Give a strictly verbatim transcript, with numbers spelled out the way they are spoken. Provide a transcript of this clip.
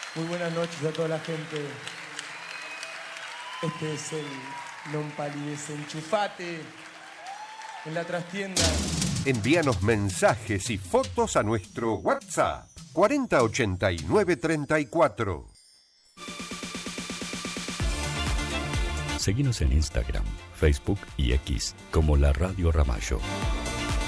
Muy buenas noches a toda la gente. Este es el Non Palidece Enchufate en la trastienda. Envíanos mensajes y fotos a nuestro WhatsApp cuarenta ochenta y nueve treinta y cuatro. Seguinos en Instagram, Facebook y X como La Radio Ramallo.